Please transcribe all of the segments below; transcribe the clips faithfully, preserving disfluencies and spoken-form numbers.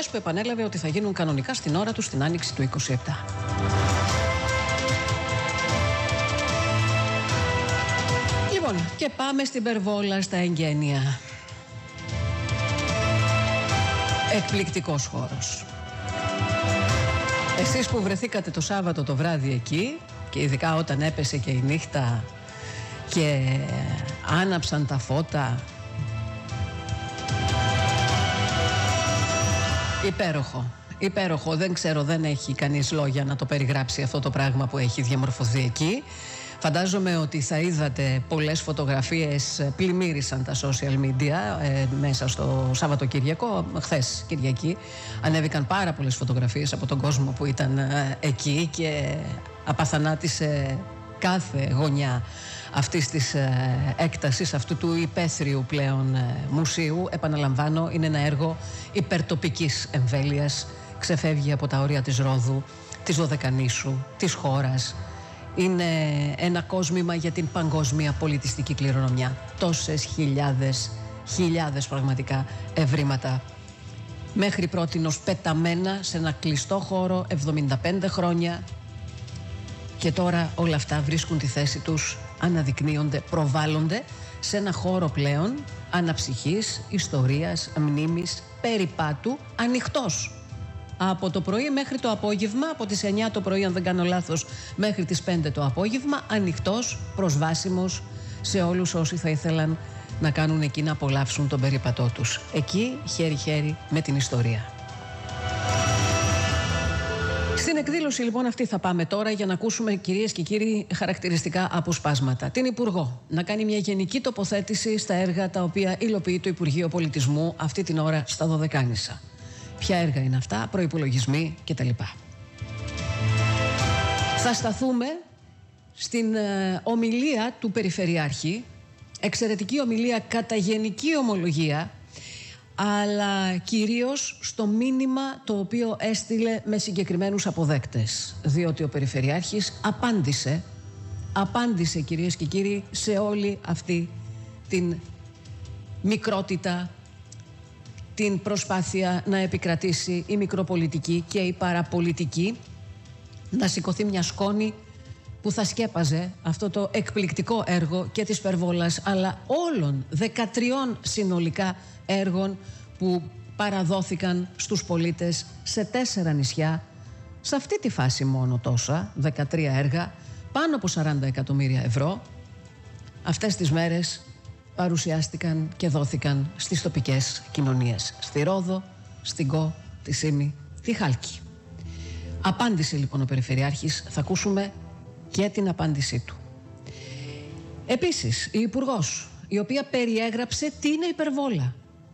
δουλειές που επανέλαβε ότι θα γίνουν κανονικά στην ώρα τους την άνοιξη του είκοσι επτά. Λοιπόν, και πάμε στην Περβόλα, στα εγγένεια. Εκπληκτικός χώρος. Εσείς που βρεθήκατε το Σάββατο το βράδυ εκεί, και ειδικά όταν έπεσε και η νύχτα και άναψαν τα φώτα, υπέροχο, υπέροχο. Δεν ξέρω, δεν έχει κανείς λόγια να το περιγράψει αυτό το πράγμα που έχει διαμορφωθεί εκεί. Φαντάζομαι ότι θα είδατε πολλές φωτογραφίες, πλημμύρισαν τα social media ε, μέσα στο Σαββατοκύριακο. Χθες Κυριακή ανέβηκαν πάρα πολλές φωτογραφίες από τον κόσμο που ήταν ε, εκεί και απαθανάτησε κάθε γωνιά αυτής της ε, έκτασης, αυτού του υπαίθριου πλέον ε, μουσείου. Επαναλαμβάνω, είναι ένα έργο υπερτοπικής εμβέλειας, ξεφεύγει από τα όρια της Ρόδου, της Δωδεκανήσου, της χώρας. Είναι ένα κόσμημα για την παγκόσμια πολιτιστική κληρονομιά. Τόσες χιλιάδες, χιλιάδες πραγματικά ευρήματα μέχρι πρότινος πεταμένα σε ένα κλειστό χώρο εβδομήντα πέντε χρόνια, και τώρα όλα αυτά βρίσκουν τη θέση τους, αναδεικνύονται, προβάλλονται σε ένα χώρο πλέον αναψυχής, ιστορίας, μνήμης, περιπάτου, ανοιχτός. Από το πρωί μέχρι το απόγευμα, από τις εννιά το πρωί αν δεν κάνω λάθος μέχρι τις πέντε το απόγευμα, ανοιχτός, προσβάσιμος σε όλους όσοι θα ήθελαν να κάνουν εκεί, να απολαύσουν τον περίπατό τους. Εκεί χέρι-χέρι με την ιστορία. Στην εκδήλωση λοιπόν αυτή θα πάμε τώρα για να ακούσουμε, κυρίες και κύριοι, χαρακτηριστικά αποσπάσματα. Την Υπουργό να κάνει μια γενική τοποθέτηση στα έργα τα οποία υλοποιεί το Υπουργείο Πολιτισμού αυτή την ώρα στα Δωδεκάνησα. Ποια έργα είναι αυτά, προϋπολογισμοί κτλ. Θα σταθούμε στην ε, ομιλία του Περιφερειάρχη, εξαιρετική ομιλία κατά γενική ομολογία, αλλά κυρίως στο μήνυμα το οποίο έστειλε με συγκεκριμένους αποδέκτες. Διότι ο Περιφερειάρχης απάντησε, απάντησε κυρίες και κύριοι, σε όλη αυτή την μικρότητα, την προσπάθεια να επικρατήσει η μικροπολιτική και η παραπολιτική, να σηκωθεί μια σκόνη που θα σκέπαζε αυτό το εκπληκτικό έργο και της Περβόλας, αλλά όλων δεκατριών συνολικά έργων που παραδόθηκαν στους πολίτες σε τέσσερα νησιά. Σε αυτή τη φάση μόνο τόσα, δεκατρία έργα, πάνω από σαράντα εκατομμύρια ευρώ, αυτές τις μέρες παρουσιάστηκαν και δόθηκαν στις τοπικές κοινωνίες. Στη Ρόδο, στην Κο, τη Σύμη, τη Χάλκη. Απάντησε λοιπόν ο Περιφερειάρχης, θα ακούσουμε και την απάντησή του. Επίσης, η Υπουργός, η οποία περιέγραψε τι είναι η Περβόλα.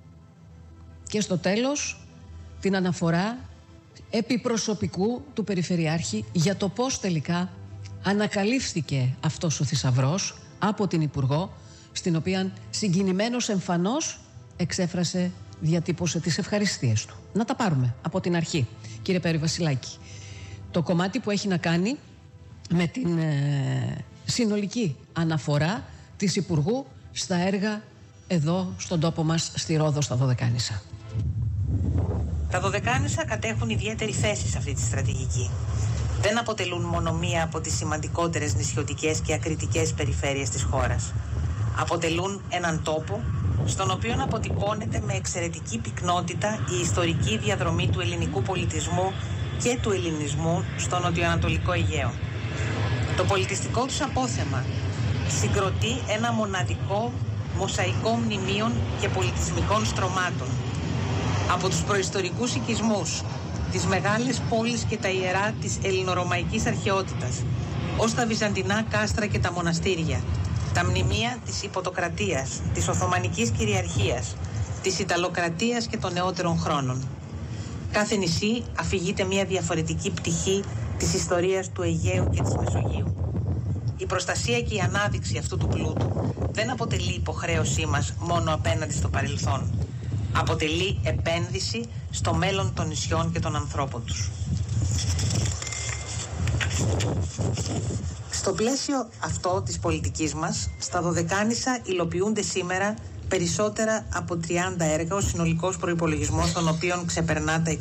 Και στο τέλος, την αναφορά επιπροσωπικού του Περιφερειάρχη για το πώς τελικά ανακαλύφθηκε αυτός ο θησαυρός από την Υπουργό, στην οποία συγκινημένος εμφανώς εξέφρασε, διατύπωσε τις ευχαριστίες του. Να τα πάρουμε από την αρχή, κύριε Πέρη Βασιλάκη. Το κομμάτι που έχει να κάνει με την ε, συνολική αναφορά της Υπουργού στα έργα εδώ στον τόπο μας, στη Ρόδο, στα Δωδεκάνησα. Τα Δωδεκάνησα κατέχουν ιδιαίτερη θέση σε αυτή τη στρατηγική. Δεν αποτελούν μόνο μία από τις σημαντικότερες νησιωτικές και ακριτικές περιφέρειες της χώρας. Αποτελούν έναν τόπο στον οποίο αποτυπώνεται με εξαιρετική πυκνότητα η ιστορική διαδρομή του ελληνικού πολιτισμού και του ελληνισμού στο νοτιοανατολικό Αιγαίο. Το πολιτιστικό τους απόθεμα συγκροτεί ένα μοναδικό μοσαϊκό μνημείων και πολιτισμικών στρωμάτων. Από τους προϊστορικούς οικισμούς, τις μεγάλες πόλεις και τα ιερά της ελληνορωμαϊκής αρχαιότητας, ως τα βυζαντινά κάστρα και τα μοναστήρια, τα μνημεία της υποτοκρατίας, της Οθωμανικής κυριαρχίας, της Ιταλοκρατίας και των νεότερων χρόνων. Κάθε νησί αφηγείται μια διαφορετική πτυχή της ιστορίας του Αιγαίου και της Μεσογείου. Η προστασία και η ανάδειξη αυτού του πλούτου δεν αποτελεί υποχρέωσή μας μόνο απέναντι στο παρελθόν. Αποτελεί επένδυση στο μέλλον των νησιών και των ανθρώπων τους. Στο πλαίσιο αυτό της πολιτικής μας, στα Δωδεκάνησα υλοποιούνται σήμερα περισσότερα από τριάντα έργα, ο συνολικός προϋπολογισμός των οποίων ξεπερνά τα